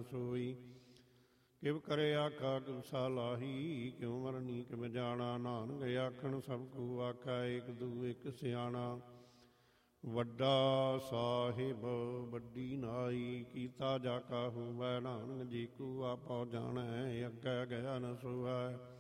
ਸੋਈ। ਕਿਵ ਕਰੇ ਆਖਾ ਕਿਵ ਸਾਲਾਹੀ, ਕਿਉ ਮਰਨੀ ਕਿਵ ਜਾਣਾ। ਨਾਨਕ ਆਖਣ ਸਭ ਕੋ ਆਖਾ, ਏਕ ਦੂ ਇਕ ਸਿਆਣਾ। ਵੱਡਾ ਸਾਹਿਬ ਵੱਡੀ ਨਾਈ, ਕੀਤਾ ਜਾ ਕਾ ਹੋਵੈ। ਨਾਨਕ ਜੀ ਕੋ ਆਪੋ ਜਾਣੈ, ਅੱਗੇ ਗਿਆ ਨ ਸੋਵੈ।